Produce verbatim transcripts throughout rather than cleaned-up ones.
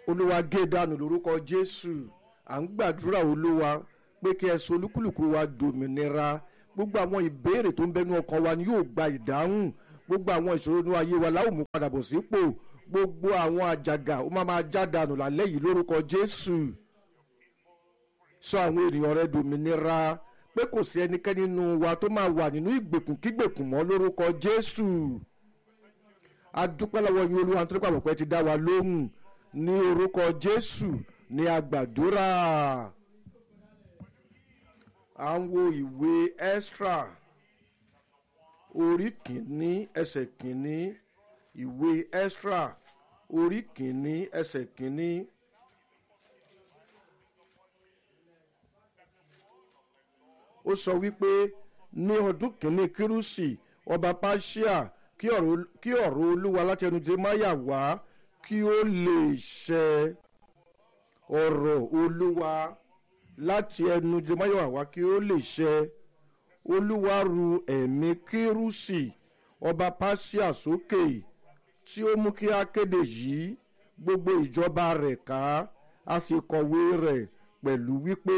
olúwa gé dànù lórúkọ jésù. À ń gbàdúrà olúwa pé kí ẹ sọ olúkúlùkù wa dòmìnira. Gbogbo àwọn ìbéèrè tó ń bẹnu ọkàn wa ni yóò gba ìdáhùn. Gbogbo àwọn ìṣòro inú ayé wa láwọn mú padà bọ̀ sípò. Gbogbo àwọn àjàgà ó máa máa já dànù lálẹ́ yìí lórúkọ jésù. Sọ àwọn ènìyàn rẹ dòmìnira pé kò sí ẹnikẹ́ni nínú wa tó máa wà nínú ìgbèkùn kígbèkùn mọ́ lórúkọ jésù. A dúpẹ́ lọ́wọ́ yín olúwa nítorí pàpọ̀ pé ti dá wa lóhùn ní orúkọ jésù ní àgbàdúrà. À ń wo ìwé Ẹ́sírà orí kìíní ẹsẹ̀ kìíní. Ìwé Ẹ́sírà orí kìíní ẹsẹ̀ kìíní. Ó sọ wípé ní ọdún kìíní kírúsì ọba Páṣíà kí ọ̀rọ̀ olúwa láti ẹnu Jemáyà wá kí ó lè ṣẹ. Ọ̀rọ̀ olúwa láti ẹnu Jemáyà wá kí ó lè ṣẹ. Olúwa ru ẹ̀mí kírúsì ọba Páṣíà sókè tí ó mú kí á kéde yìí gbogbo ìjọba rẹ̀ ká. A fi kọ̀wé rẹ̀ pẹ̀lú wípé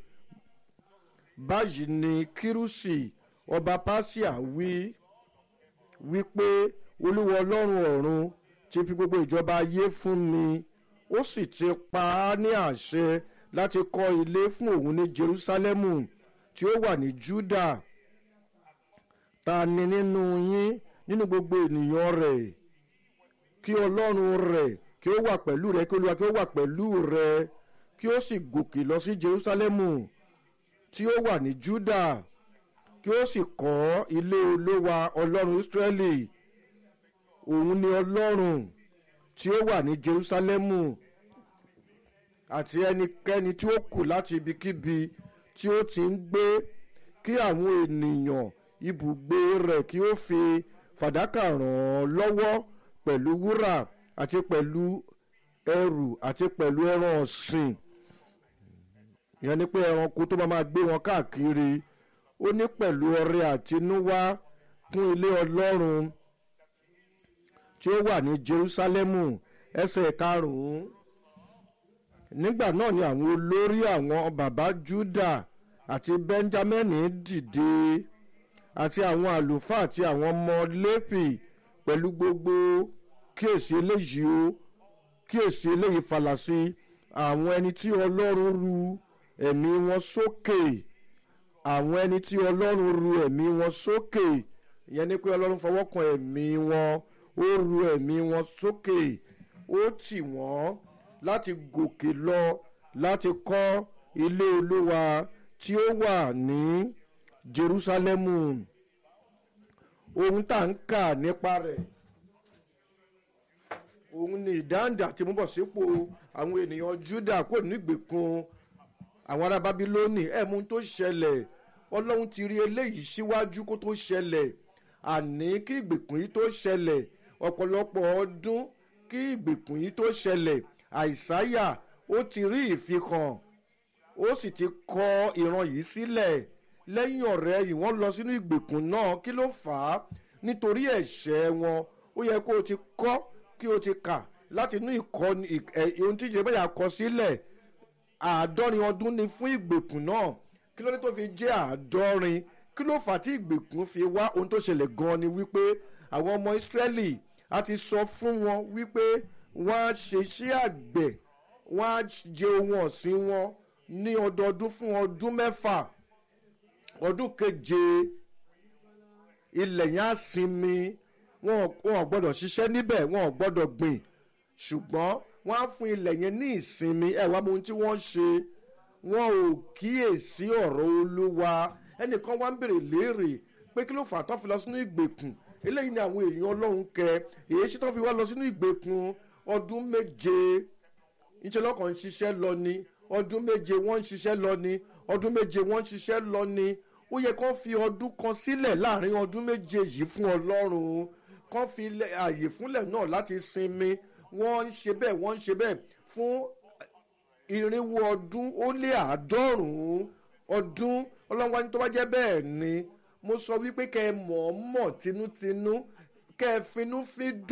báyìí ni kírúsì ọba Páṣíà wí wípé olúwa ọlọ́run ọ̀run ti fi gbogbo ìjọba ayé fún mi, ó sì ti pa á ní àṣẹ láti kọ́ ilé fún òun ní Jerúsálẹ́mù tí ó wà ní Júdà. Ta ni nínú yín nínú gbogbo ènìyàn rẹ̀ kí ọlọ́run rẹ̀ kí ó wà pẹ̀lú rẹ̀, kí olúwa kí ó wà pẹ̀lú rẹ̀, kí ó sì gòkè lọ sí Jerúsálẹ́mù tí ó wà ní Júdà, kí ó sì kọ́ ilé olúwa ọlọ́run Ísírẹ́lì. Òun ni ọlọ́run tí ó wà ní Jerúsálẹ́mù, àti ẹnikẹ́ni tí ó kù láti ibikíbi tí ó ti ń gbé, kí àwọn ènìyàn ibùgbé rẹ̀ kí ó fi fàdákà ràn án lọ́wọ́ pẹ̀lú wúrà àti pẹ̀lú ẹrù àti pẹ̀lú ẹran ọ̀sìn. Ìyẹn ni pé ẹranko tó bá máa gbé wọn káàkiri. Ó ní pẹ̀lú ọrẹ àtinúwá kún ilé ọlọ́run tí ó wà ní Jerúsálẹ́mù. Ẹsẹ̀ karùn-ún. Nígbà náà ni àwọn olórí àwọn bàbá Júdà àti Bẹ́ńjámínì dìde, àti àwọn àlùfáà àti àwọn ọmọ Léfì pẹ̀lú gbogbo. Kíyèsí eléyìí o, kíyèsí eléyìí fàlàsí àwọn ẹni tí ọlọ́run ru ẹ̀mí wọn sókè. Àwọn ẹni tí ọlọ́run ru ẹ̀mí wọn sókè. Ìyẹn ni pé ọlọ́run fọwọ́ kan ẹ̀mí wọn, ó ru ẹ̀mí wọn sókè, ó tì wọ́n láti gòkè lọ láti kọ́ ilé olúwa tí ó wà ní Jerúsálẹ́mù. Ohun tá à ń kà nípa rẹ̀, òun ni ìdáǹdè àti múbọ̀ sípò àwọn ènìyàn Júdà kò ní ìgbèkùn àwọn ará Bábílónì. Ẹ mú tó ṣẹlẹ̀, ọlọ́run ti rí eléyìí síwájú kó tó ṣẹlẹ̀. Àní kí ìgbèkùn yìí tó ṣẹlẹ̀, ọ̀pọ̀lọpọ̀ ọdún kí ìgbèkùn yìí tó ṣẹlẹ̀, Àìsáyà ó ti rí ìfihàn, ó sì ti kọ ìran yìí sílẹ̀. Lẹ́yìn ọ̀rẹ́ yìí wọ́n lọ sínú ìgbèkùn náà. Kí ló fà á? Nítorí ẹ̀ṣẹ̀ wọn. Ó yẹ kó o ti kọ́ kí o ti kà láti inú ìkọ́ni ohun tí Jemáyà kọ sílẹ̀. Àádọ́rin ọdún ni fún ìgbèkùn náà. Kí ló dé tó fi jẹ́ àádọ́rin? Kí ló fà á tí ìgbèkùn fi wá? Ohun tó ṣẹlẹ̀ gan-an ni wípé àwọn ọmọ Ísírẹ́lì a ti sọ fún wọn wípé wọ́n á ṣe iṣẹ́ àgbẹ̀, wọ́n á jẹ ohun ọ̀sìn wọn ní ọdọọdún fún ọdún mẹ́fà. Ọdún keje ilẹ̀ yẹn á sinmi. Wọn ò gbọ́dọ̀ ṣiṣẹ́ níbẹ̀, wọn ò gbọ́dọ̀ gbìn, ṣùgbọ́n wọ́n á fún ilẹ̀ yẹn ní ìsinmi. Ẹ wá mọ ohun tí wọ́n ṣe. Wọn ò kíyèsí ọ̀rọ̀ olúwa. Ẹnìkan wá ń bèrè léèrè pé kí ló fà á tó fi lọ sínú ìgbèkùn. Eléyìí ni àwọn èèyàn ọlọ́run kẹ. Èyí ṣe tó fi wá lọ sínú ìgbèkùn ọdún méje. Ìṣẹ́ lọ́kàn ń ṣiṣẹ́ lọ ni. Ọdún méje wọ́n ń ṣiṣẹ́ lọ ni. Ọdún méje wọ́n ń ṣiṣẹ́ lọ ni. Ó yẹ kó fi ọdún kan sílẹ̀ láàrin ọdún méje yìí fún ọlọ́run. Kó fi ààyè fúnlẹ̀ náà láti sinmi. Wọ́n ń ṣe bẹ́ẹ̀, wọ́n ń ṣe bẹ́ẹ̀ fún irinwó ọdún ó lé àádọ́rùn-ún ọdún. Ọlọ́run wá ní tó bá jẹ́ bẹ́ẹ̀ ni mo sọ wípé kẹ́ ẹ mọ̀ọ́mọ̀ tinútinú, kẹ́ ẹ finúfíndọ̀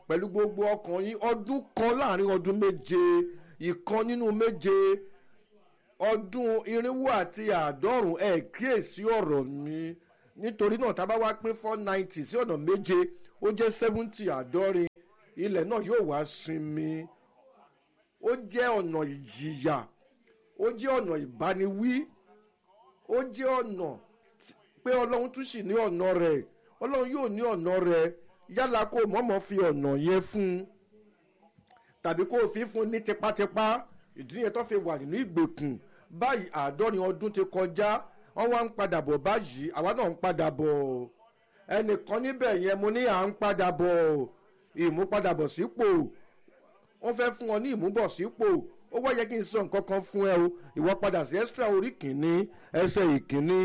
pẹ̀lú gbogbo ọkàn yín ọdún kan láàrin ọdún méje ìkan nínú méje ọdún irinwó àti àádọ́rùn ẹ̀ kíyèsí ọ̀rọ̀ mi nítorí náà tá a bá wá pín four ninety sí ọ̀nà méje ó jẹ́ seventy àádọ́rin ilẹ̀ náà yóò wá sinmi ó jẹ́ ọ̀nà ìjìyà ó jẹ́ ọ̀nà ìbániwí ó jẹ́ ọ̀nà pé ọlọ́run tún sì ní ọ̀nà rẹ̀ ọlọ́run yóò ní ọ̀nà rẹ̀ yálà kó mọ̀ọ́mọ̀ fi ọ̀nà yẹn fún un tàbí kó fi fún un ní tipátipá ìdí yẹn tó fi wà nínú ìgbèkùn báyìí àádọ́rin ọdún ti kọjá wọ́n wá ń padà bọ̀ báyìí àwa náà ń padà bọ̀ ẹnìkan níbẹ̀ yẹn mo ní à ń padà bọ̀ ìmúpadàbọ̀ sípò wọ́n fẹ́ fún ọ ní ìmúbọ̀sípò ó wá yẹ kí n sọ nǹkan kan fún ẹ o ìwọ padà sí ẹ́sítírà orí kìíní ẹsẹ̀ ìkíní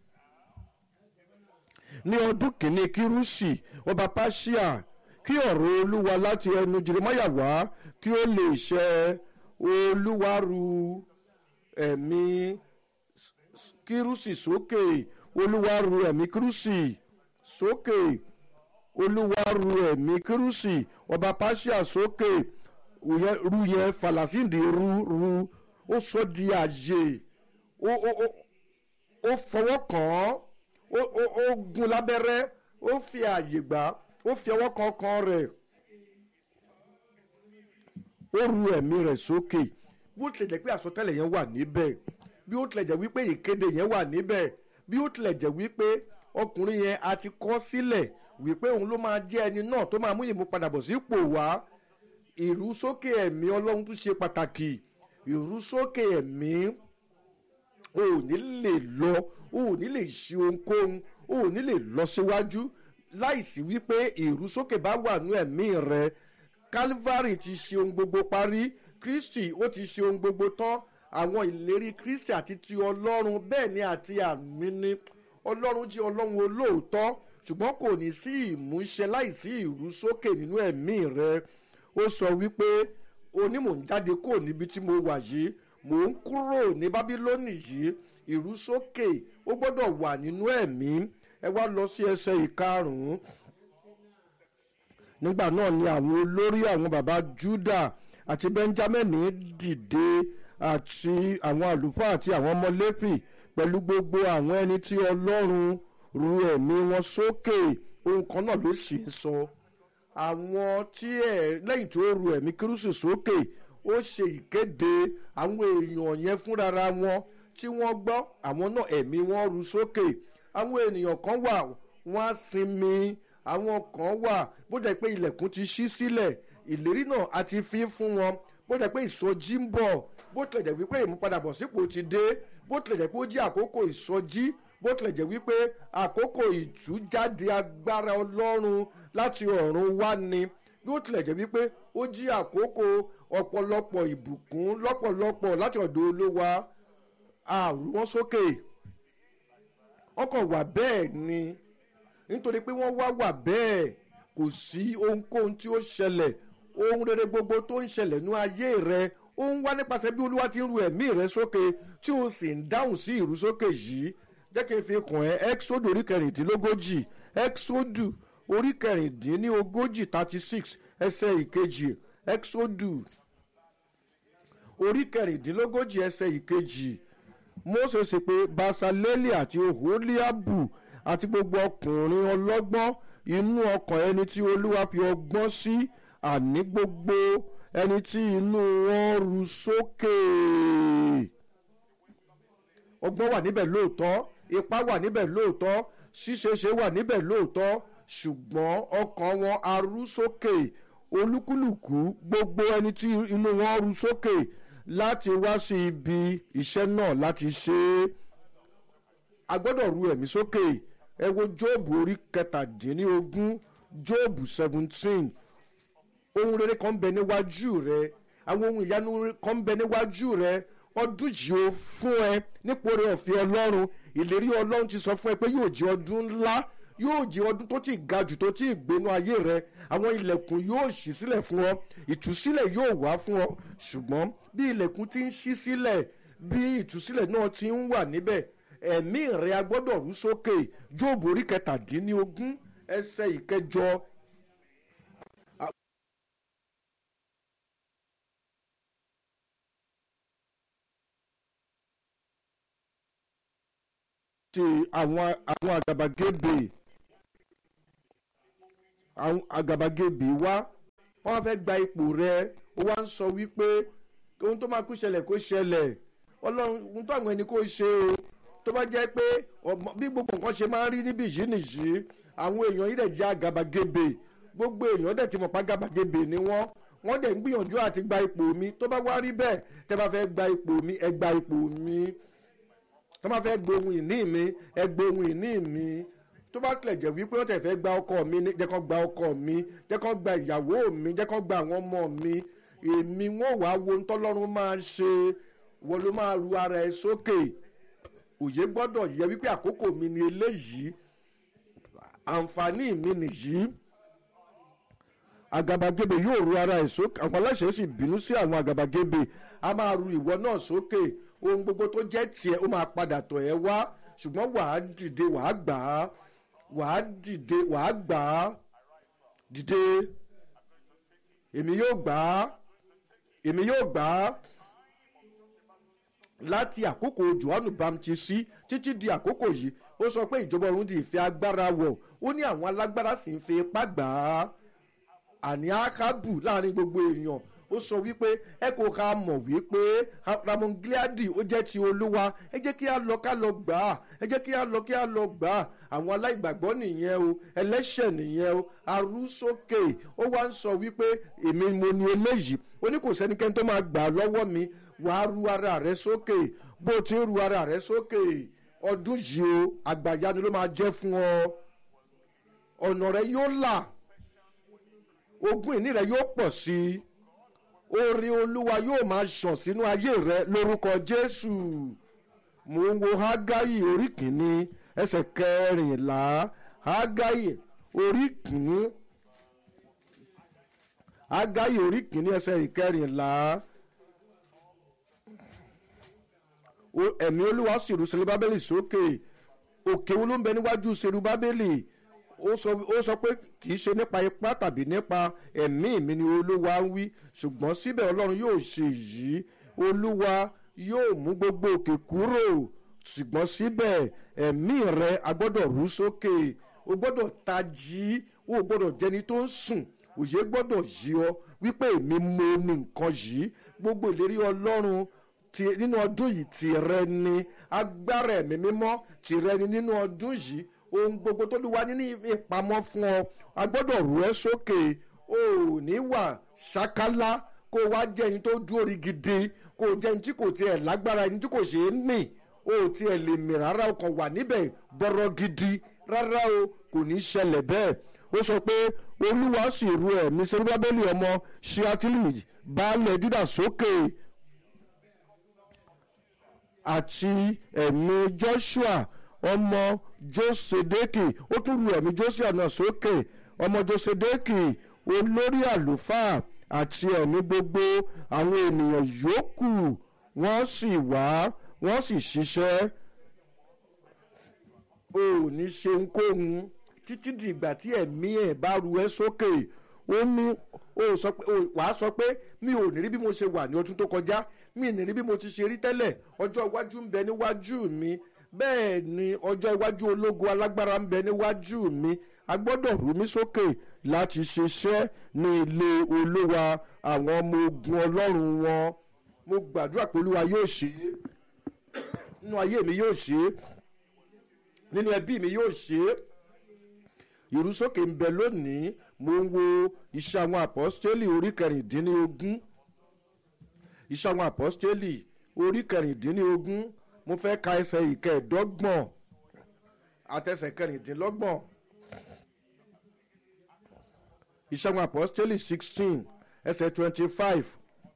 ní ọdún kìíní kírúsì ọba pàṣíà kí ọ̀rọ̀ olúwa láti ẹnu jeremáyà wá kí ó lè ṣẹ olúwa ru ẹ̀mí kírúsì sókè olúwa ru ẹ̀mí kírúsì sókè olúwa ru ẹ̀mí kírúsì ọba pàṣíà sókè ru yẹn falasíǹdì ru ru ó sọ di àyè ó ó ó ó fọwọ́ kàn án ó ó ó gún lábẹ́rẹ́ ó fi àyè gbà ó fi ọwọ́ kan kan rẹ̀ ó ru ẹ̀mí rẹ̀ sókè bí ó tilẹ̀ jẹ́ pé àsọtẹ́lẹ̀ yẹn wà níbẹ̀ bí ó tilẹ̀ jẹ́ wípé ìkéde yẹn wà níbẹ̀ bí ó tilẹ̀ jẹ́ wípé ọkùnrin yẹn a ti kọ sílẹ̀ wípé òun ló máa jẹ́ ẹni náà tó máa mú ìmúpadàbọ̀ sípò wá ìrúsókè ẹ̀mí ọlọ́run tún ṣe pàtàkì ìrúsókè ẹ̀mí o ò ní lè lọ o ò ní lè ṣe ohunkóhun o ò ní lè lọ síwájú láìsí wípé ìrúsókè bá wà ní ẹ̀mí rẹ Calvary ti ṣe ohun gbogbo parí Kristi ó ti ṣe ohun gbogbo tán àwọn ìlérí Kristi àti ti ọlọ́run bẹ́ẹ̀ ni àti àmì ni ọlọ́run jẹ́ ọlọ́run olóòótọ́ ṣùgbọ́n kò ní sí ìmúṣẹ láìsí ìrúsókè nínú ẹ̀mí rẹ ó sọ wípé onímọ̀ ń jáde kúrò níbi tí mo wà yìí mò ń kúrò ní Bábílónì yìí ìrúsókè ó gbọ́dọ̀ wà nínú ẹ̀mí ẹ wá lọ sí ẹsẹ̀ ìkarùn-ún nígbà náà ni àwọn olórí àwọn bàbá Júdà àti Bẹ́ńjámínì dìde àti àwọn àlùfáà àti àwọn ọmọ Léfì pẹ̀lú gbogbo àwọn ẹni tí Ọlọ́run ru ẹ̀mí wọn sókè ohun kan náà ló sì ń sọ àwọn tí ẹ lẹ́yìn tó ru ẹ̀mí kírúsì sókè ó ṣe ìkéde àwọn èèyàn yẹn fúnra wọn tí wọ́n gbọ́ àwọn náà ẹ̀mí wọn ru sókè àwọn ènìyàn kan wà wọ́n á sinmi àwọn kan wà bó jẹ́ pé ilẹ̀kùn ti ṣí sílẹ̀ ìlérí náà a ti fi fún wọn bó jẹ́ pé ìsọjí ń bọ̀ bó tilẹ̀ jẹ́ wípé ìmúpadàbọ̀sípò ti dé bó tilẹ̀ jẹ́ pé ó jẹ́ àkókò ìsọjí bó tilẹ̀ jẹ́ wípé àkókò ìtújáde agbára Ọlọ́run láti ọ̀run wá ni bó tilẹ̀ jẹ́ wípé ó jẹ́ àkókò ọ̀pọ̀lọpọ̀ ìbùkún lọ́pọ̀lọpọ̀ láti ọ̀dọ̀ Olúwa àrù wọn sókè ọkàn wà bẹ́ẹ̀ ni nítorí pé wọ́n wá wà bẹ́ẹ̀ kò sí ohunkóhun tí ó ṣẹlẹ̀ ohun rere gbogbo tó ń ṣẹlẹ̀ ní ayé rẹ ó ń wá nípasẹ̀ bí Olúwa ti ń ru ẹ̀mí rẹ sókè tí ó sì ń dáhùn sí ìrúsókè yìí jẹ́ kí n fi kàn ẹ́ Exodus orí kẹrìndínlógójì Exodus orí kẹrìndínlógójì thirty six ẹsẹ̀ ìkejì Exodus orí kẹrìndínlógójì ẹsẹ̀ ìkejì Mósè sì pé Basaleli àti Oholiabu àti gbogbo ọkùnrin ọlọ́gbọ́n inú ọkàn ẹni tí Olúwa fi ọgbọ́n sí àní gbogbo ẹni tí inú wọn ru sókè ọgbọ́n wà níbẹ̀ lóòótọ́ ipá wà níbẹ̀ lóòótọ́ ṣíṣeṣe wà níbẹ̀ lóòótọ́ ṣùgbọ́n ọkàn wọn á ru sókè olúkúlùkù gbogbo ẹni tí inú wọn ru sókè láti wá sí ibi iṣẹ́ náà láti ṣe é a gbọ́dọ̀ ru ẹ̀mí sókè ẹ wo Jóòbù orí kẹtàdínlógún Jóòbù seventeen ohun rere kan ń bẹ níwájú rẹ àwọn ohun ìyanu kan ń bẹ níwájú rẹ ọdún yìí ó fún ẹ nípò oore ọ̀fẹ́ Ọlọ́run ìlérí Ọlọ́run ti sọ fún ẹ pé yóò jẹ́ ọdún ńlá yóò jẹ́ ọdún tó ti ga jù tó ti gbénú ayé rẹ àwọn ilẹ̀kùn yóò ṣí sílẹ̀ fún ọ ìtúsílẹ̀ yóò wá fún ọ ṣùgbọ́n bí ilẹ̀kùn ti ń ṣí sílẹ̀ bí ìtúsílẹ̀ náà ti ń wà níbẹ̀ ẹ̀mí rẹ a gbọ́dọ̀ rú sókè Jóòbù orí kẹtàdínlógún ẹsẹ̀ ìkẹjọ ti àwọn àwọn àgàbàgebè àwọn àgàbàgebè wá wọ́n fẹ́ gba ipò rẹ ó wá ń sọ wípé ohun tó máa kú ṣẹlẹ̀ kó ṣẹlẹ̀ ọlọ́run ohun tó àwọn ẹni kó ṣe o tó bá jẹ́ pé bí gbogbo nǹkan ṣe máa ń rí níbí yìí nìyí àwọn èèyàn yìí dẹ̀ jẹ́ àgàbàgebè gbogbo èèyàn dẹ̀ ti mọ̀ pa àgàbàgebè ni wọ́n wọ́n dẹ̀ ń gbìyànjú àti gba ipò mi tó bá wá rí bẹ́ẹ̀ tẹ́ bá fẹ́ gba ipò mi ẹ gba ipò mi tó bá fẹ́ gbohun ìní mi ẹ gbohun ìní mi tó bá tilẹ̀ jẹ́ wípé wọ́n tẹ̀ fẹ́ gba ọkọ mi jẹ́ kán gba ọkọ mi jẹ́ kán gba ìyàwó mi jẹ́ kán gba àwọn ọmọ mi èmi wọ́n wá wo ntọ́lọ́run máa ṣe wọ́n ló máa ru ara ẹ sókè òye gbọ́dọ̀ yẹ wípé àkókò mi ni eléyìí àǹfààní mi nìyí àgàbàgebè yóò ru ara ẹ sókè àwọn aláṣẹ sì bínú sí àwọn àgàbàgebè a máa ru ìwọ náà sókè ohun gbogbo tó jẹ́ tiẹ̀ ó máa padà tọ̀ ẹ́ wá ṣùgbọ́n wàá dìde wàá gbà á wàá dìde wàá gbà á dìde èmi yóò gbà á èmi yóò gbà á láti àkókò Jòhánù Bámtísì títí di àkókò yìí ó sọ pé ìjọba ọ̀run di ìfẹ́ agbára wọ̀ ó ní àwọn alágbára sì ń fi ipá gbà á àní Ákábù láàrin gbogbo èèyàn ó sọ wípé ẹ kò ká mọ̀ wípé Ramon Gileadi ó jẹ́ ti Olúwa ẹ jẹ́ kí á lọ ká lọ gbà á ẹ jẹ́ kí á lọ kí á lọ gbà á àwọn aláìgbàgbọ́ nìyẹn o ẹlẹ́ṣẹ̀ nìyẹn o arúsókè ó wá ń sọ wípé èmi mo ní eléyìí ó ní kò sẹ́nikẹ́ni tó máa gbà á lọ́wọ́ mi wàá ru ara rẹ sókè bó o ti ń ru ara rẹ sókè ọdún yìí o àgbàyanu ló máa jẹ́ fún ọ ọ̀nà rẹ yóò là ogún ìní rẹ yóò pọ̀ sí i oore Olúwa yóò máa ṣàn sínú ayé rẹ lórúkọ Jésù mo ń wo Hágáyì orí kìíní ẹsẹ̀ kẹrìnlá Hágáyì orí kìíní Hágáyì orí kìíní ẹsẹ̀ ìkẹrìnlá ẹ̀mí Olúwa sì ru Serubábélì sókè òkè wo ló ń bẹ níwájú Serubábélì ó sọ ó sọ pé kì í ṣe nípa ipá tàbí nípa ẹ̀mí mi ni Olúwa ń wí ṣùgbọ́n síbẹ̀ Ọlọ́run yóò ṣe yìí Olúwa yóò mú gbogbo òkè kúrò ṣùgbọ́n síbẹ̀ ẹ̀mí rẹ a gbọ́dọ̀ rú sókè o gbọ́dọ̀ tají o gbọ́dọ̀ jẹni tó ń sùn òye gbọ́dọ̀ yí ọ wípé èmi mo ní nǹkan yìí gbogbo ìlérí Ọlọ́run nínú ọdún yìí tìrẹ ni agbára ẹ̀mí mímọ́ tìrẹ ni nínú ọdún yìí ohun gbogbo tó lù wá nínú ìpamọ́ fún ọ a gbọ́dọ̀ rú ẹ sókè o ò ní wà ṣákálá kó o wá jẹ́ ẹni tó dúró rí gidi kó o jẹ́ ẹni tí kò tiẹ̀ lágbára ẹni tí kò ṣe é mì o ò tiẹ̀ lè mì rárá o kàn wà níbẹ̀ bọ́rọ̀ gidi rárá o kò ní ṣẹlẹ̀ bẹ́ẹ̀ ó sọ pé Olúwa sì ru ẹ̀mí Serubábélì ọmọ Ṣealtieli baálẹ̀ Júdà sókè àti ẹ̀mí Joshua ọmọ Jósédékì ó tún ru ẹ̀mí Joshua náà sókè ọmọ Jósédékì olórí àlùfáà àti ẹ̀mí gbogbo àwọn ènìyàn yòókù wọ́n sì wá wọ́n sì ṣiṣẹ́ o ò ní ṣe ohunkóhun títí di ìgbà tí ẹ̀mí ẹ̀ bá ru ẹ́ sókè ó ní o sọ pé wàá sọ pé mi ò ní rí bí mo ṣe wà ní ọdún tó kọjá mi ò ní rí bí mo ti ṣe rí tẹ́lẹ̀ ọjọ́ iwájú ń bẹ níwájú mi bẹ́ẹ̀ ni ọjọ́ iwájú ológo alágbára ń bẹ níwájú mi a gbọ́dọ̀ rú mi sókè láti ṣiṣẹ́ ní ilé Olúwa àwọn ọmọ ogun Ọlọ́run wọn mo gbàdúrà pé Olúwa yóò ṣe é nínú ayé mi yóò ṣe é nínú ẹbí mi yóò ṣe é ìrúsókè ń bẹ lónìí mo ń wo iṣẹ́ àwọn àpọ́stélì orí kẹrìndínlógún iṣẹ́ àwọn àpọ́stélì orí kẹrìndínlógún mo fẹ́ ka ẹsẹ̀ ìkẹẹ̀dọ́gbọ̀n àtẹsẹ̀ kẹrìndínlọ́gbọ̀n iṣẹ́ àwọn àpọ́stélì sixteen ẹsẹ̀ twenty five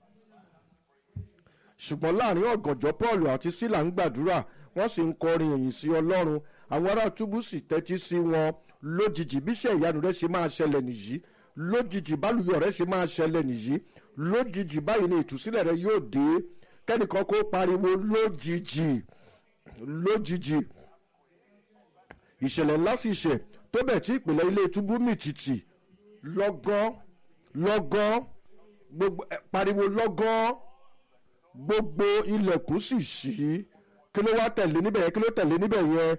ṣùgbọ́n láàrin ọ̀gànjọ́ Paul àti Sílà ń gbàdúrà wọ́n sì ń kọrin ìyìn sí Ọlọ́run àwọn ará túbú sì tẹ́tí sí wọn lójijì bíṣẹ́ ìyanu rẹ̀ ṣe máa ṣẹlẹ̀ nìyí lójijì bálùyọ̀ rẹ̀ ṣe máa ṣẹlẹ̀ nìyí lójijì báyìí ni ìtúsílẹ̀ rẹ̀ yóò dé kẹ́nìkan kó pariwo lójijì lójijì ìṣẹ̀lẹ̀ ńlá sì ṣẹ̀ tó bẹ̀ tí ìpìlẹ̀ ilé túbú mì tìtì lọ́gán lọ́gán gbogbo pariwo lọ́gán gbogbo ilẹ̀kùn sì ṣí kí ló wá tẹ̀lé níbẹ̀ yẹn kí ló tẹ̀lé níbẹ̀ yẹn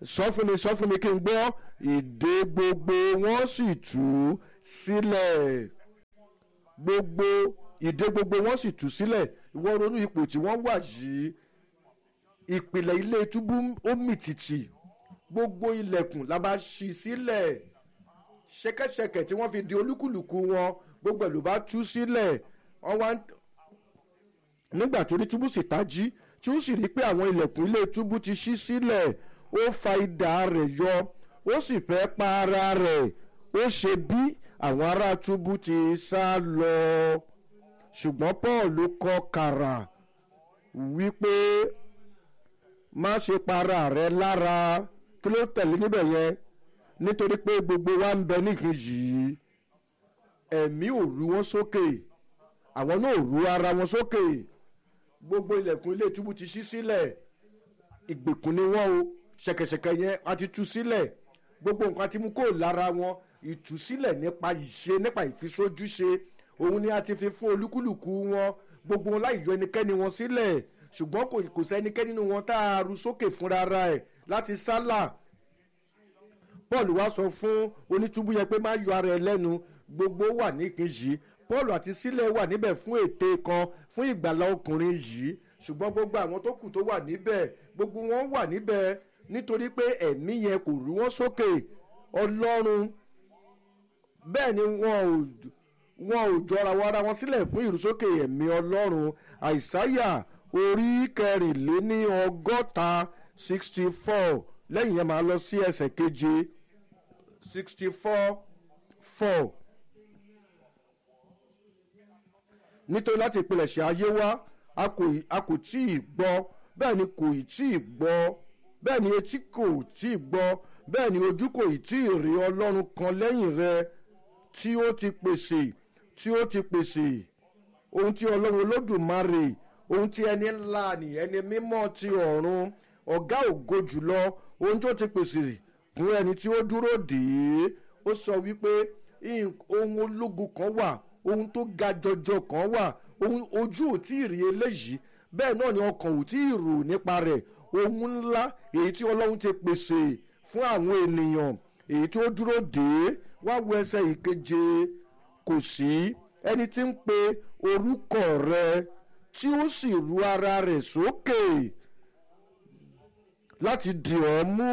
sọ fún mi sọ fún mi kí n gbọ́. Ìdè gbogbo wọn sì tú sílẹ̀. Gbogbo ìdè gbogbo wọn sì tú sílẹ̀. Ìwọ ronú ipò tí wọ́n wà yìí. Ìpìlẹ̀ ilé túbú ó mì tìtì. Gbogbo ilẹ̀kùn la bá ṣí sílẹ̀. Ṣẹ̀kẹ̀ṣẹ̀kẹ̀ tí wọ́n fi di olúkúlùkù wọn gbogbo ẹ̀ ló bá tú sílẹ̀. Wọ́n wá nígbà tó rí túbú sì tají tí ó sì rí pé àwọn ilẹ̀kùn ilé túbú ti ṣí sílẹ̀. Ó fa idà rẹ̀ yọ, ó sì fẹ́ pa ara rẹ̀. Ó ṣe bí àwọn ará túbú ti sá lọ. Ṣùgbọ́n Paul ló kọ kàrà wípé má ṣe para rẹ lára. Kí ló tẹ̀lé níbẹ̀ yẹn? Nítorí pé gbogbo wa ń bẹ níkejì. Ẹ̀mí ò rú wọn sókè, àwọn náà ò rú ara wọn sókè. Gbogbo ilẹ̀kùn ilé túbú ti ṣí sílẹ̀. Ìgbèkùn ni wọ́n o. Ṣẹ̀kẹ̀ṣẹ̀kẹ̀ yẹn a ti tú sílẹ̀. Gbogbo nǹkan ti mú kó lára wọn. Ìtúsílẹ̀ nípa ìṣe nípa ìfisójúṣe òun ni a ti fi fún olúkúlùkù wọn. Gbogbo wọn láì yọ ẹnikẹ́ni wọn sílẹ̀. Ṣùgbọ́n kò kò sẹ́nikẹ́ni nínú wọn tá a ru sókè fúnra ẹ̀ láti sálà. Paul wá sọ fún onítúbú yẹn pé má yọ ara ẹ lẹ́nu. Gbogbo wà níkejì. Paul àti Sílẹ̀ wà níbẹ̀ fún ète kan fún ìgbàlà ọkùnrin yìí. Ṣùgbọ́n gbogbo àwọn tó kù tó wà níbẹ̀ gbogbo wọn wà níbẹ̀ nítorí pé ẹ̀mí yẹn kò rú wọn sókè. Ọlọ́run bẹ́ẹ̀ ni wọn ò wọn ò jọra wọn ara wọn sílẹ̀ fún ìrúsókè ẹ̀mí Ọlọ́run. Àìsáyà orí kẹrìnléní ọgọ́ta sixty four lẹ́yìn yẹn máa lọ sí ẹsẹ̀ keje sixty four four. Nítorí láti ìpilẹ̀ṣẹ̀ ayé wá a kò a kò tí ì gbọ́, bẹ́ẹ̀ ni kò ì tí ì gbọ́, bẹ́ẹ̀ ni etí kò tí ì gbọ́, bẹ́ẹ̀ ni ojú kò ì tí ì rí Ọlọ́run kan lẹ́yìn rẹ tí ó ti pèsè tí ó ti pèsè ohun tí Ọlọ́run Olódùmarè, ohun tí ẹni ńlá ni ẹni mímọ́ ti ọ̀run, ọ̀gá ògo jùlọ, ohun tí ó ti pèsè fún ẹni tí ó dúró dè é. Ó sọ wípé ohun ológun kan wà, ohun tó ga jọjọ kan wà, ohun ojú ò tí ì rí eléyìí, bẹ́ẹ̀ náà ni ọkàn ò tí ì rò nípa rẹ̀. Ohun ńlá èyí tí Ọlọ́run ti pèsè fún àwọn ènìyàn èyí tí ó dúró dè é. Wá wo ẹsẹ̀ ìkeje. Kò sí ẹni tí ń pe orúkọ rẹ tí ó sì ru ara rẹ̀ sókè láti dì ọ́ mú.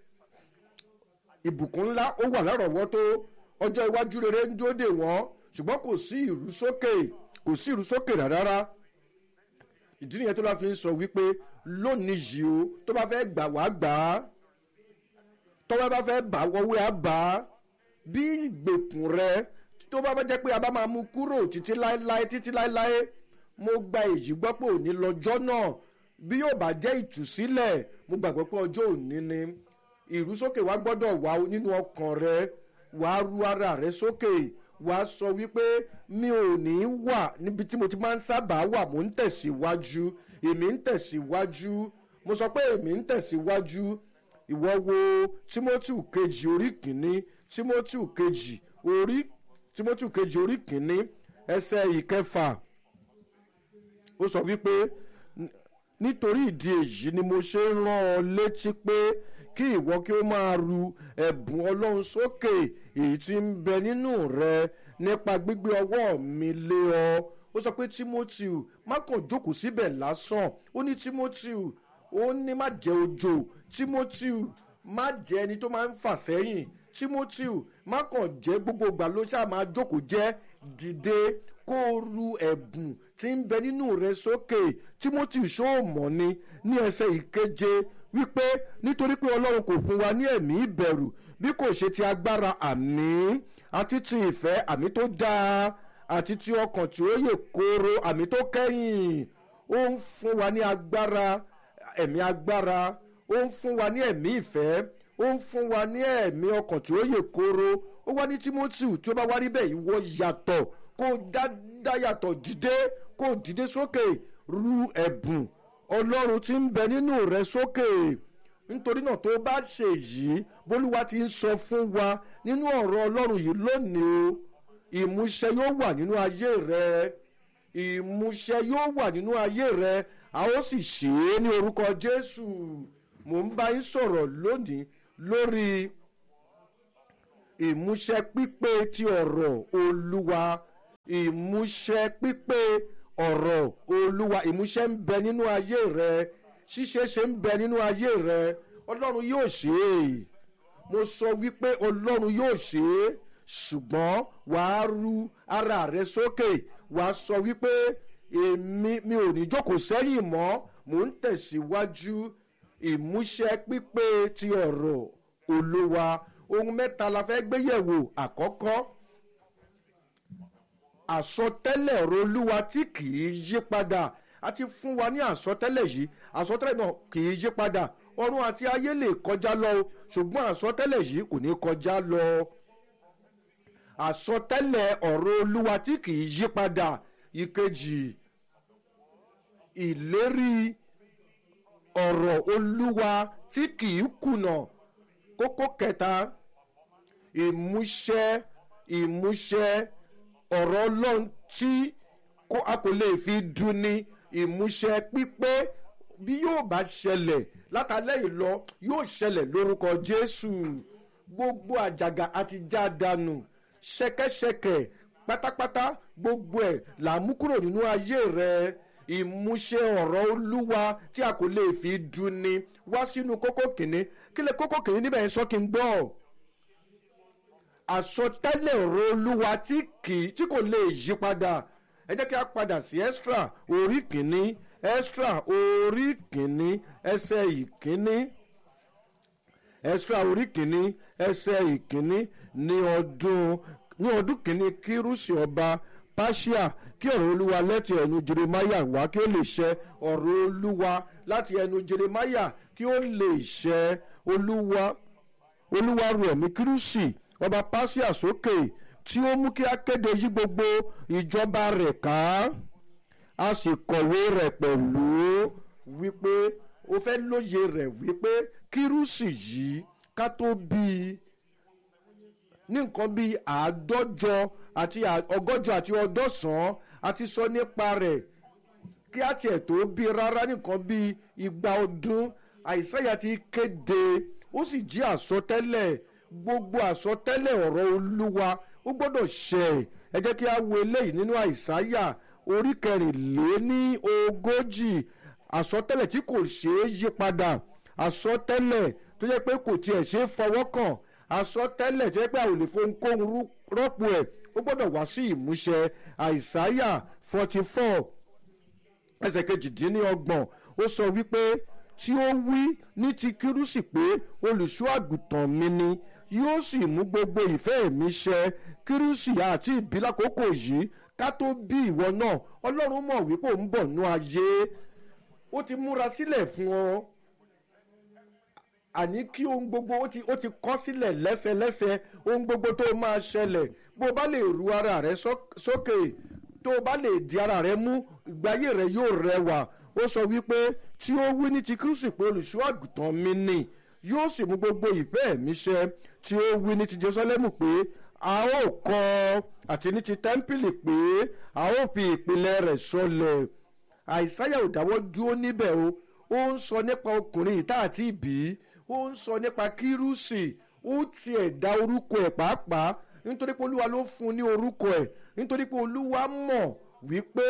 Ìbùkún ńlá ó wà lárọ̀ọ́wọ́tó. Ọjọ́ iwájú rere ń dúró dè wọ́n, ṣùgbọ́n kò sí ìrúsókè kò sí ìrúsókè rárá. Ìdí nìyẹn tó bá fi ń sọ wípé lónìí yìí o tó bá fẹ́ gbà wá gbà á, tọ́wọ́ bá fẹ́ bà wọ́wé á bà á. Bí ìgbèkùn rẹ tó bá bá jẹ́ pé a bá máa mú kúrò títí láéláé títí láéláé, mo gba èyí gbọ́ pé òní lọ́jọ́ náà. Bí yóò bá jẹ́ ìtúsílẹ̀, mo gbàgbọ́ pé ọjọ́ òní ni. Ìrúsókè wa gbọ́dọ̀ wà nínú ọkàn rẹ. Wàá ru ara rẹ sókè. Wàá sọ wípé mi ò ní wà níbi tí mo ti máa ń sábà wà, mo ń tẹ̀síwájú, èmi ń tẹ̀síwájú. Mo sọ pé èmi ń tẹ̀síwájú. Ìwọ wo Tímótì kejì orí kìíní, Tímótì kejì orí Tímótì kejì orí kìíní ẹsẹ̀ ìkẹfà. Ó sọ wípé nítorí ìdí èyí ni mo ṣe ń rán ọ létí pé kí ìwọ kí ó máa ru ẹ̀bùn Ọlọ́run sókè èyí tí ń bẹ nínú rẹ nípa gbígbé ọwọ́ mi lé ọ. Ó sọ pé Tímótì má kàn jókòó síbẹ̀ lásán. Ó ní Tímótì ó ní má jẹ́ òjò. Tímótì má jẹ́ ẹni tó máa ń fà sẹ́yìn. Tímótì má kàn jẹ́ gbogbo ìgbà ló ṣáà máa jókòó jẹ́. Dìde kó ru ẹ̀bùn tí ń bẹ nínú rẹ sókè. Tímótì ṣó mọ̀ ni ní ẹsẹ̀ ìkeje wípé nítorí pé Ọlọ́run kò fún wa ní ẹ̀mí ìbẹ̀rù bí kò ṣe ti agbára àmì àti ti ìfẹ́ àmì tó dáa àti ti ọkàn tí ó yè kooro àmì tó kẹ́yìn. Ó ń fún wa ní agbára ẹ̀mí agbára, ó ń fún wa ní ẹ̀mí ìfẹ́, ó ń fún wa ní ẹ̀mí ọkàn tí ó yè kooro. Ó wá ní Tímótì tí ó bá wá rí bẹ́ẹ̀ ìwọ yàtọ̀ kó dá yàtọ̀ dìde kó dìde sókè ru ẹ̀bùn Ọlọ́run tí ń bẹ nínú rẹ sókè. Nítorí náà tó bá ṣe yìí bólúwa ti ń sọ fún wa nínú ọ̀rọ̀ Ọlọ́run yìí lónìí o, ìmúṣẹ yóò wà nínú ayé rẹ. Ìmúṣẹ yóò wà nínú ayé rẹ. A ó sì ṣe é ní orúkọ Jésù. mò ń bá yín sọ̀rọ̀ lónìí lórí ìmúṣẹ pípé ti ọ̀rọ̀ Olúwa. Ìmúṣẹ pípé ọ̀rọ̀ Olúwa. Ìmúṣẹ ń bẹ nínú ayé rẹ, ṣíṣeéṣe ń bẹ nínú ayé rẹ. Ọlọ́run yóò ṣe é. Mo sọ wípé Ọlọ́run yóò ṣe é, ṣùgbọ́n wàá ru ara rẹ sókè, wàá sọ wípé èmi mi ò ní jókòó sẹ́yìn mọ́, mò ń tẹ̀síwájú. Ìmúṣẹ pípé ti ọ̀rọ̀ Olúwa. Ohun mẹ́ta la fẹ́ gbé yẹ̀wò. Àkọ́kọ́, àsọtẹ́lẹ̀ ọ̀rọ̀ Olúwa tí kì í yí padà. A ti fún wa ní àsọtẹ́lẹ̀ yìí. Àsọtẹ́lẹ̀ náà kì í yí padà. Ọ̀run àti ayé lè kọjá lọ, ṣùgbọ́n àsọtẹ́lẹ̀ yìí kò ní kọjá lọ. Àsọtẹ́lẹ̀ ọ̀rọ̀ Olúwa tí kì í yí padà. Ìkejì, ìlérí ọ̀rọ̀ Olúwa tí kì í kùnà. Kókó kẹta, ìmúṣẹ ìmúṣẹ ọ̀rọ̀ Ọlọ́run tí a kò lè fi dùnni. Ìmúṣẹ pípé bí yóò bá ṣẹlẹ̀ látàlẹ́ yìí lọ yóò ṣẹlẹ̀ lórúkọ Jésù. Gbogbo àjàgà àti já dànù, ṣẹ̀kẹ̀ṣẹ̀kẹ̀ pátápátá gbogbo ẹ̀ là mú kúrò nínú ayé rẹ. Ìmúṣẹ ọ̀rọ̀ Olúwa tí a kò lè fi dùnni. Wá sínú kókó kìíní. Kí lè kókó kìíní níbẹ̀ yẹn sọ kí n gbọ́? Àsọtẹ́lẹ̀ ọ̀rọ̀ Olúwa tí kì tí kò lè yí padà. Ẹ jẹ́ kí a padà sí Ẹ́sítérà orí kìíní. Ẹ́sítérà orí kìíní ẹsẹ̀ ìkíní. Ẹ́sítérà orí kìíní ẹsẹ̀ ìkíní. Ní ọdún ní ọdún kìíní Kírúsì ọba Páṣíà, kí ọ̀rọ̀ Olúwa láti ẹnu Jeremáyà wá kí ó lè ṣẹ. Ọ̀rọ̀ Olúwa láti ẹnu Jeremáyà kí ó lè ṣẹ. Olúwa Olúwa ru ẹ̀mí Kírúsì ọba Páṣíà sókè, tí ó mú kí a kéde yí gbogbo ìjọba rẹ̀ ká. A sì kọ̀wé rẹ̀ pẹ̀lú wípé ó fẹ́ lóye rẹ̀ wípé Kírúsì yìí ká tó bí i ní nǹkan bíi àádọ́jọ àti ọgọ́jọ àti ọdọ́sàn-án a ti sọ nípa rẹ̀ kí á tiẹ̀ tó bí rárá nìkan bíi igba ọdún. Àìsáyà ti kéde, ó sì jí àsọtẹ́lẹ̀. Gbogbo àsọtẹ́lẹ̀ ọ̀rọ̀ Olúwa ó gbọ́dọ̀ ṣẹ. Ẹ jẹ́ kí a wo eléyìí nínú Àìsáyà orí kẹrìnléní ogójì. Àsọtẹ́lẹ̀ tí kò ṣeé yí padà. Àsọtẹ́lẹ̀ tó jẹ́ pé kò tiẹ̀ ṣeé fọwọ́ kàn. Àsọtẹ́lẹ̀ tó jẹ́ pé a ò lè fohunkóhun rọ́pò ẹ̀. Ó gbọ́dọ̀ wá sí ìmúṣẹ. Àìsáyà forty four ẹsẹ̀ kejìdínlọ́gbọ̀n ó sọ wípé tí ó wí ní ti Kírúsì pé olùṣọ́ àgùntàn mi ni, yóò sì mú gbogbo ìfẹ́ mi ṣẹ. Kírúsì àti ìbí lákòókò yìí ká tó bí ìwọ náà, Ọlọ́run mọ̀ wípé ó ń bọ̀ nú ayé. Ó ti múra sílẹ̀ fún ọ. Àní kí ohun gbogbo ó ti ó ti kọ́ sílẹ̀ lẹ́sẹlẹ́sẹ. Ohun gbogbo tó máa ṣẹlẹ̀, bó o bá lè ru ara rẹ sókè, tó o bá lè di ara rẹ mú, ìgbáyé rẹ yóò rẹwà. Ó sọ wípé tí ó wí ní ti Kírúsì pé olùṣọ́ àgùntàn mi ni, yóò sì mú gbogbo ìfẹ́ mi ṣẹ. Tí ó wí ní ti Jerúsálẹ́mù pé a ó kọ́, àti ní ti tẹ́ḿpìlì pé a ó fi ìpìlẹ̀ rẹ̀ sọlẹ̀. Àìsáyà ò dáwọ́ dúró níbẹ̀ o. Ó ń sọ nípa ọkùnrin ìta àti ìbí. Ó ń sọ nípa Kírúsì. Ó tiẹ̀ dá orúkọ ẹ̀ pàápàá nítorí pé Olúwa ló fún un ní orúkọ ẹ̀. Nítorí pé Olúwa mọ̀ wípé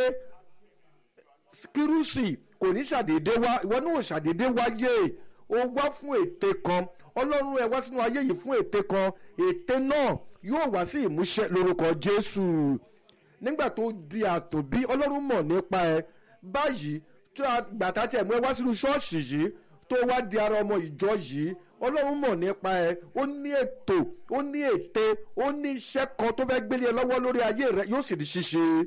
Kírúsì kò ní ṣàdédé wá. Ìwọ náà ò ṣàdédé wáyé. Ó wá fún ète kan. Ọlọ́run ẹ wá sínú ayé yìí fún ète kan. Ète náà yóò wá sí ìmúṣẹ lórúkọ Jésù. Nígbà tó di àtòbí, Ọlọ́run mọ̀ nípa ẹ. Báyìí tó gbàtà tí ẹ̀mú ẹ wá sínú ṣọ́ọ̀ṣì yìí, tó wá di ara ọmọ ìjọ yìí, Ọlọ́run mọ̀ nípa ẹ. Ó ní ètò, ó ní ète, ó ní iṣẹ́ kan tó fẹ́ gbélé ẹ lọ́wọ́ lórí ayé rẹ, yóò sì di ṣíṣe.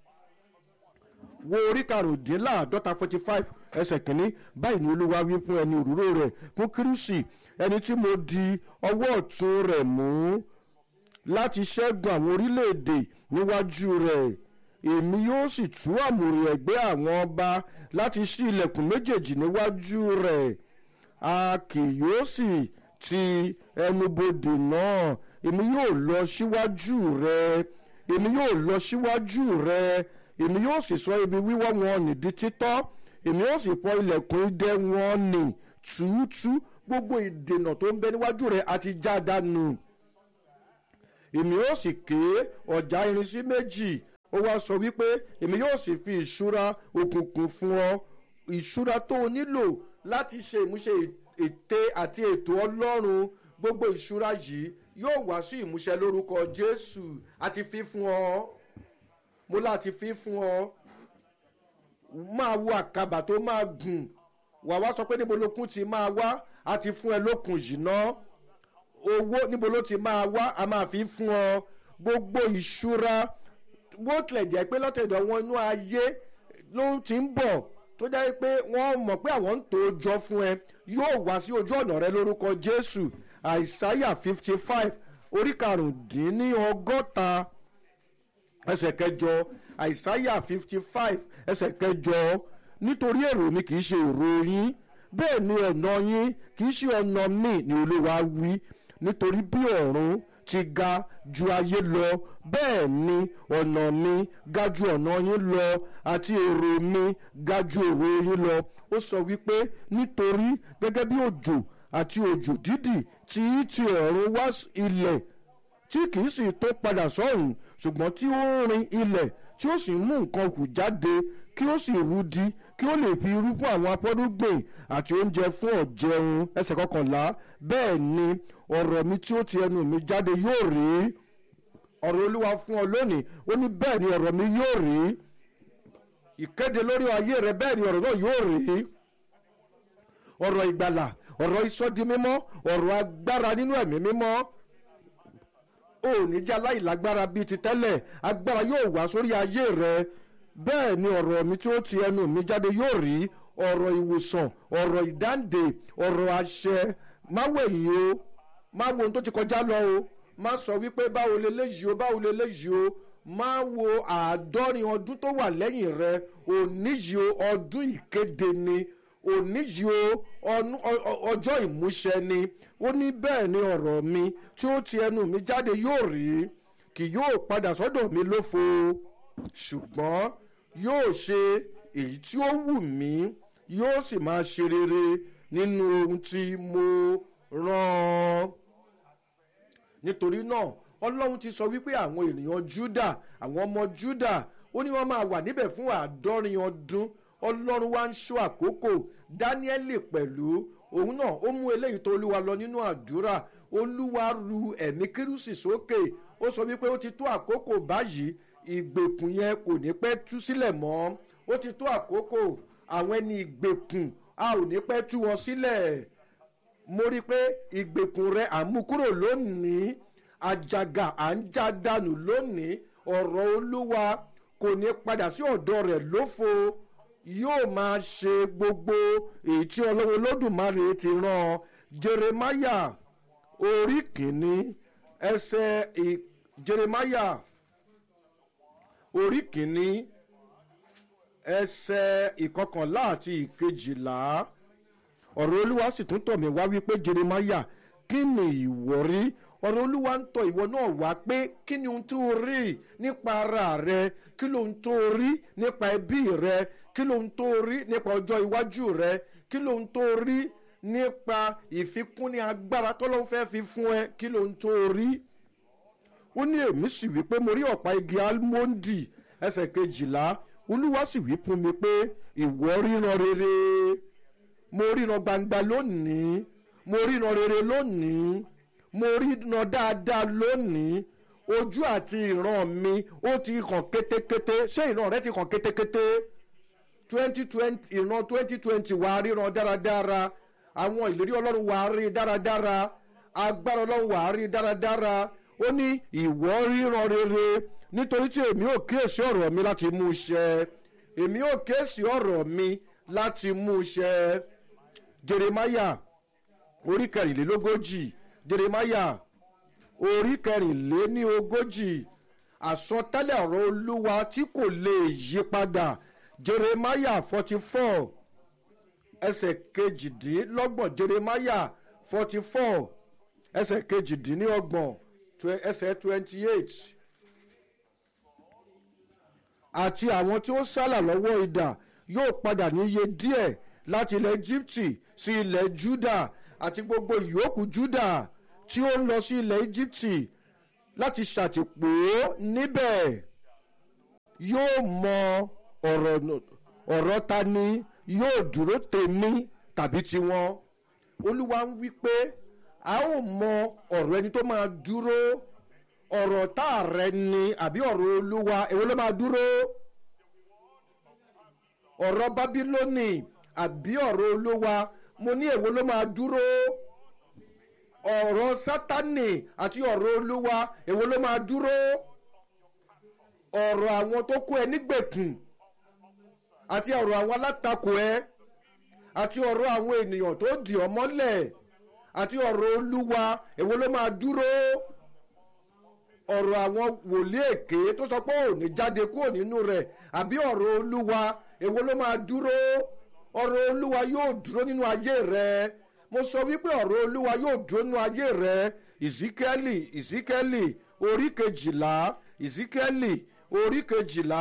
Wo orí karùndínláàdọ́ta forty five ẹsẹ̀ kìíní. Báyìí ni Olúwa wí fún ẹni òróró rẹ̀, fún Kírúsì, ẹni tí mo di ọwọ́ ọ̀tún rẹ̀ mú láti ṣẹ́gun àwọn orílẹ̀-èdè níwájú rẹ̀. Èmi yóò sì tú àmùrè ẹ̀gbẹ́ àwọn ọba láti ṣí ilẹ̀kùn méjèèjì níwájú rẹ̀. A kì yóò sì ti ẹnubodè náà. Èmi yóò lọ síwájú rẹ̀. Èmi yóò lọ síwájú rẹ̀. Èmi yóò sì sọ ibi wíwọ́ wọn nì di títọ́. Èmi yóò sì fọ́ ilẹ̀kùn idẹ wọn nì túútú gbogbo ìdènà tó ń bẹ níwájú rẹ àti já dànù. Èmi yóò sì ké ọ̀já irin sí méjì. Ó wá sọ wípé èmi yóò sì fi ìṣúra òkùnkùn fún ọ. Ìṣúra tó o nílò láti ṣe ìmúṣẹ ète àti ètò Ọlọ́run, gbogbo ìṣúra yìí yóò wá sí ìmúṣẹ lórúkọ Jésù. Àti fi fún ọ, mo láti fi fún ọ. Máa wo àkàbà tó máa gùn, wà wá sọ pé níbo lókun ti máa wá, a ti fún ẹ lókun yìí ná. Owó níbo ló ti máa wá, a máa fi fún ọ. Gbogbo ìṣúra bó tilẹ̀ jẹ́ pé lọ́tẹ̀dọ̀ wọn inú ayé ló ti ń bọ̀ tó jẹ́ pé wọ́n mọ̀ pé àwọn ń tó jọ fún ẹ, yóò wá sí ojú ọ̀nà rẹ lórúkọ Jésù. Àìsáyà fifty five orí karùndínlọ́gọ́ta ẹsẹ̀ kẹjọ. Àìsáyà fifty five ẹsẹ̀ kẹjọ. Nítorí èrò mi kì í ṣe èrò yín, bẹ́ẹ̀ ni ọ̀nà yín kì í ṣe ọ̀nà mi, ni Olúwa wí. Nítorí bí ọ̀run ti ga ju ayé lọ, bẹ́ẹ̀ ni ọ̀nà mi ga ju ọ̀nà yín lọ, àti èrò mi ga ju èrò yín lọ. Ó sọ wípé nítorí gẹ́gẹ́ bí òjò àti òjò dídì tí ti ọ̀run wá ilẹ̀ tí kì í sì tó padà sọ́run, ṣùgbọ́n tí ó ń rin ilẹ̀ tí ó sì mú nǹkan hù jáde, kí ó sì rudi, kí ó lè fi irú fún àwọn apọ́dúgbìn àti oúnjẹ fún ọ̀jẹun. Ẹsẹ̀ kọkànlá. Bẹ́ẹ̀ ni ọ̀rọ̀ mi tí ó ti ẹnu mi jáde yóò rí. Ọ̀rọ̀ Olúwa fún ọ lónìí, ó ní bẹ́ẹ̀ ni ọ̀rọ̀ mi yóò rí. Ìkéde lórí ayé rẹ, bẹ́ẹ̀ ni ọ̀rọ̀ náà yóò rí. Ọ̀rọ̀ ìgbàlà, ọ̀rọ̀ ìsọdimímọ́, ọ̀rọ̀ agbára nínú ẹ̀mí mímọ́. Ó ní jẹ́ aláìlágbára bíi ti tẹ́lẹ̀, agbára yóò wá sórí ayé rẹ. Bẹ́ẹ̀ ni ọ̀rọ̀ mi tí ó ti ẹnu mi jáde yóò rí. Ọ̀rọ̀ ìwòsàn, ọ̀rọ̀ ìdáǹdè, ọ̀rọ̀ àṣẹ. Má wẹ̀yìn o, má wo ohun tó ti kọjá lọ o, má sọ wípé báwo leléyìí o, báwo leléyìí o. Má wo àádọ́rin ọdún tó wà lẹ́yìn rẹ. Òní yìí o, ọdún ìkéde ni. Òní yìí o, ọjọ́ ìmúṣẹ ni. Ó ní bẹ́ẹ̀ ni ọ̀rọ̀ mi tí ó ti ẹnu mi jáde yóò rí. Kì yóò padà sọ́dọ̀ mi lófo, ṣùgbọ́n yóò ṣe èyí tí ó wù mí, yóò sì máa ṣe rere nínú ohun tí mo rán. Nítorí náà Ọlọ́run ti sọ wípé àwọn ènìyàn Júdà, àwọn ọmọ Júdà, ó ní wọ́n máa wà níbẹ̀ fún àádọ́rin ọdún. Ọlọ́run wá ń ṣọ́ àkókò. Dáníẹ́lì pẹ̀lú òun náà ó mú eléyìí tó Olúwa lọ nínú àdúrà. Olúwa ru ẹ̀mí kírúsì sókè. Ó sọ wípé ó ti tó àkókò báyìí, ìgbèkùn yẹn kò ní pẹ́ tú sílẹ̀ mọ́. Ó ti tó àkókò, àwọn ẹni ìgbèkùn a ò ní pẹ́ tú wọn sílẹ̀. Mo rí i pé ìgbèkùn rẹ à ń mú kúrò lónìí, àjàgà à ń já dànù lónìí. Ọ̀rọ̀ Olúwa kò ní padà sí ọ̀dọ̀ rẹ̀ lófo, yóò máa ṣe gbogbo èyí tí Ọlọ́run Olódùmarè ti rán. Jeremáyà orí kìíní ẹsẹ̀ Jeremáyà orí kìíní ẹsẹ̀ ìkọkànlá àti ìkejìlá. Ọ̀rọ̀ Olúwa sì tún tọ̀ mí wá wípé Jeremáyà, kí ni ìwọ rí? Ọ̀rọ̀ Olúwa ń tọ̀ ìwọ náà wá pé kí ni ohun tó rí nípa ara rẹ, kí ló ń tó rí nípa ẹbí rẹ, kí ló ń tó rí nípa ọjọ́ iwájú rẹ, kí ló ń tó rí nípa ìfikúnni agbára tọ́lọ́run fẹ́ fi fún ẹ, kí ló ń tó rí? Ó ní èmi sì wí pé mo rí ọ̀pá igi álmọ́ndì. Ẹsẹ̀ kejìlá. Olúwa sì wí fún mi pé ìwọ ríran rere. Mo ríran gbangba lónìí, mo ríran rere lónìí, mo ríran dáadáa lónìí. Ojú àti ìran mi ó ti hàn kétékété. Ṣé ìran rẹ ti hàn kétékété? twenty twenty ìran twenty twenty wà á ríran dáradára. Àwọn ìlérí Ọlọ́run wà á rí dáradára. Agbára Ọlọ́run wà á rí dáradára. Ó ní ìwọ ríran rere, nítorí tí èmi ò kíyèsí ọ̀rọ̀ mi láti mú ṣẹ. Èmi ò kíyèsí ọ̀rọ̀ mi láti mú ṣẹ. Jeremáyà orí kẹrìnlélógójì. Jeremáyà orí kẹrìnléníogójì. Àsọtẹ́lẹ̀ ọ̀rọ̀ Olúwa tí kò lè yí padà. Jeremáyà forty four ẹsẹ̀ kejìdínlọ́gbọ̀n. Jeremáyà forty four ẹsẹ̀ kejìdínlọ́gbọ̀n ẹsẹ̀ twenty eight. Àti àwọn tí ó sálà lọ́wọ́ idà yóò padà ní iye díẹ̀, láti ilẹ̀ Íjíbítì sí ilẹ̀ Júdà àti gbogbo ìyókù Júdà tí ó lọ sí ilẹ̀ Íjíbítì láti ṣàtìpó níbẹ̀ yóò mọ ọ̀rọ̀ ọ̀rọ̀ ta ni yóò dúró tèmi tàbí tiwọn. Olúwa ń wí pé a ó mọ ọ̀rọ̀ ẹni tó máa dúró, ọ̀rọ̀ tá a rẹ ni àbí ọ̀rọ̀ Olúwa èwo ló máa dúró, ọ̀rọ̀ Bábílónì àbí ọ̀rọ̀ Olúwa. Mo ní èwo ló máa dúró, ọ̀rọ̀ Sátánì àti ọ̀rọ̀ Olúwa èwo ló máa dúró, ọ̀rọ̀ àwọn tó kó ẹ nígbèkùn àti ọ̀rọ̀ àwọn alátakò ẹ àti ọ̀rọ̀ àwọn ènìyàn tó dì ọ́ mọ́lẹ̀ àti ọ̀rọ̀ Olúwa èwo ló máa dúró, ọ̀rọ̀ àwọn wòlíì èké tó sọ pé ò ní jáde kúrò nínú rẹ̀ àbí ọ̀rọ̀ Olúwa èwo ló máa dúró. Ọ̀rọ̀ Olúwa yóò dúró nínú ayé rẹ. Mo sọ wípé ọ̀rọ̀ Olúwa yóò dúró nínú ayé rẹ. Ìsíkẹ́lì Ìsíkẹ́lì orí kejìlá Ìsíkẹ́lì orí kejìlá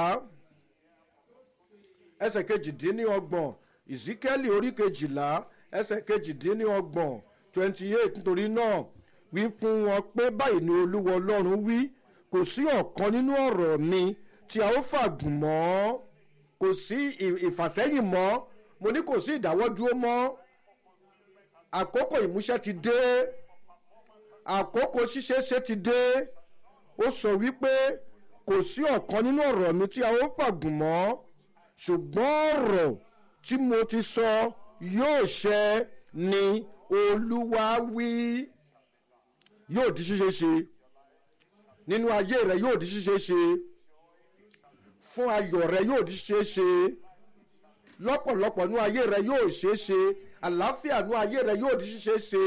ẹsẹ̀ kejìdínlọ́gbọ̀n Ìsíkẹ́lì orí kejìlá ẹsẹ̀ kejìdínlọ́gbọ̀n twenty eight. Nítorí náà wí fún wọn pé báyìí ni Olúwa Ọlọ́run wí, kò sí ọ̀kan nínú ọ̀rọ̀ mi tí a ó fàgùn mọ́, kò sí ìfàsẹ́yìn mọ́, mo ní kò sí ìdáwọ́dúró mọ́. Àkókò ìmúṣẹ ti dé, àkókò ṣíṣeéṣe ti dé. Ó sọ wípé kò sí ọ̀kan nínú ọ̀rọ̀ mi tí a ó fàgùn mọ́, ṣùgbọ́n ọ̀rọ̀ tí mo ti sọ yóò ṣẹ ni Olúwa wí. Yóò di ṣíṣe ṣe nínú ayé rẹ, yóò di ṣíṣe ṣe fún ayọ̀ rẹ, yóò di ṣíṣe ṣe lọ́pọ̀lọpọ̀ nínú ayé rẹ, yóò ṣeé ṣe àlàáfíà nínú ayé rẹ, yóò di ṣíṣe ṣe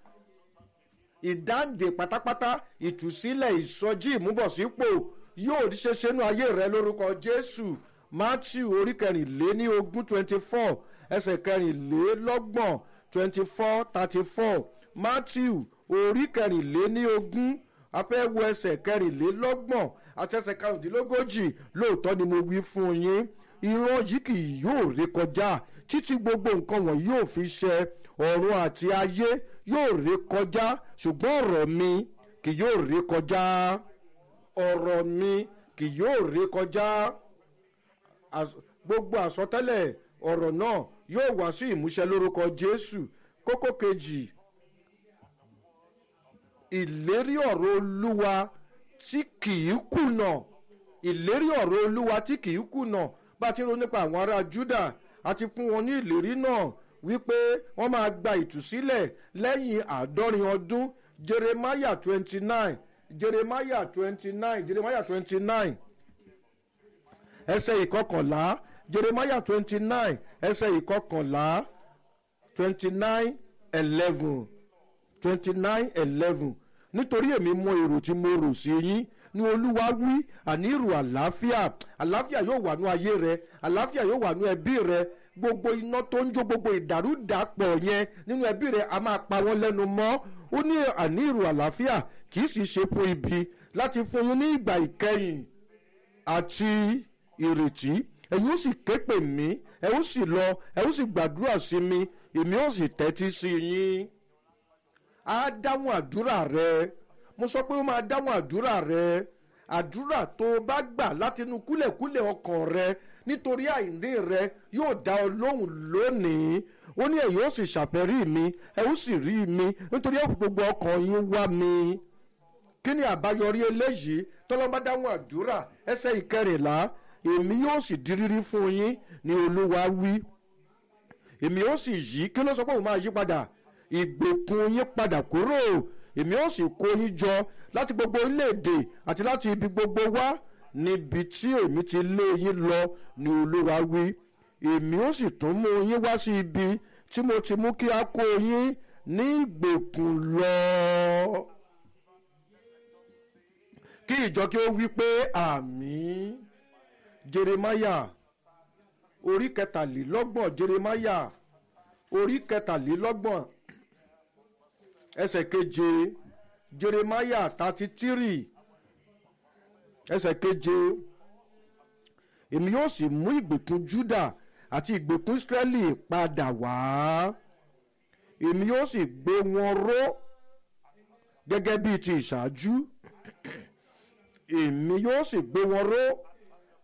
ìdáǹdè pátápátá, ìtúsílẹ̀, ìsọjí, ìmúbọ̀sípò yóò di ṣíṣe ṣe nínú ayé rẹ lórúkọ Jésù. Matthew orí kẹrìnléní ogún twenty four ẹsẹ̀ kẹrìnlélọ́gbọ̀n twenty four thirty four. Matthew orí kẹrìnléní ogún afẹ́wọ́ ẹsẹ̀ kẹrìnlélọ́gbọ̀n àti ẹsẹ̀ karùndínlógójì. Lóòótọ́ ni mo wí fún yín, ìran yìí kì yóò rékọjá títí gbogbo nǹkan wọ̀nyí yóò fi ṣẹ. Ọ̀run àti ayé yóò rékọjá ṣùgbọ́n ọ̀rọ̀ mi kì yóò rékọjá. Ọ̀rọ̀ mi kì yóò rékọjá. Gbogbo àsọtẹ́lẹ̀ ọ̀rọ̀ náà yóò wá sí ìmúṣẹ lórúkọ Jésù. Kókó kejì, ìlérí ọ̀rọ̀ Olúwa tí kì í kùnà. Ìlérí ọ̀rọ̀ Olúwa tí kì í kùnà. Bá a ti ronú nípa àwọn ará Júdà, a ti fún wọn ní ìlérí náà wípé wọ́n máa gba ìtúsílẹ̀ lẹ́yìn àádọ́rin ọdún. Jeremiah twenty nine Jeremiah twenty nine Jeremiah twenty nine ẹsẹ̀ ìkọkànlá. Jeremiah twenty nine ẹsẹ̀ ìkọkànlá twenty nine eleven twenty nine eleven. Nítorí èmi mọ èrò tí mo rò sí yín ní Olúwa wí, àní èrò àlàáfíà. Àlàáfíà yóò wà ní ayé rẹ, àlàáfíà yóò wà ní ẹbí rẹ. Gbogbo iná tó ń jó, gbogbo ìdàrúdàpọ̀ yẹn nínú ẹbí rẹ a máa pa wọ́n lẹ́nu mọ́. Ó ní àní èrò àlàáfíà kì í sì ṣe fún ibi, láti fún yín ní ìgbà ìkẹyìn àti ìrètí. Ẹ̀yin ó sì ké pè mí, ẹ ó sì lọ, ẹ ó sì gbàdúrà sí mi, èmi ó sì tẹ́tí sí yín. Á dáhùn àdúrà rẹ. Mo sọ pé ó máa dáhùn àdúrà rẹ. Àdúrà tó o bá gbà látinú kúlẹ̀kúlẹ̀ ọkàn rẹ nítorí àìní rẹ yóò dá ọ lóhùn lónìí. Ó ní ẹ̀yin ó sì ṣàfẹ́rí mi, ẹ ó sì rí mi, nítorí ẹ fi gbogbo ọkàn yín wá mi. Kí ni àbáyọrí eléyìí? Tọ́lọ́mbá dáhùn àdúrà. Ẹsẹ̀ ìkẹrìnlá, èmi yóò sì di rírí fún yín ní Olúwa wí. Èmi ó sì yí, kí ló sọ pé òun máa yí padà? Ìgbèkùn yín padà kúrò. Èmi ó sì kó yín jọ láti gbogbo orílẹ̀-èdè àti láti ibi gbogbo wá níbi tí èmi ti lé yín lọ ní Olúwa wí. Èmi ó sì tún mú yín wá sí ibi tí mo ti mú kí a kó yín ní ìgbèkùn lọ. Kí ìjọ kí ó wí pé àmín. Jeremiah orí kẹtàlélọ́gbọ̀n Jeremiah orí kẹtàlélọ́gbọ̀n ẹsẹ̀ keje. Jeremiah thirty three ẹsẹ̀ keje. Èmi yóò sì mú ìgbèkùn Júdà àti ìgbèkùn Ísírẹ́lì padà wá èmi yóò sì gbé wọn ró gẹ́gẹ́ bíi ti ìṣáájú èmi yóò sì gbé wọn ró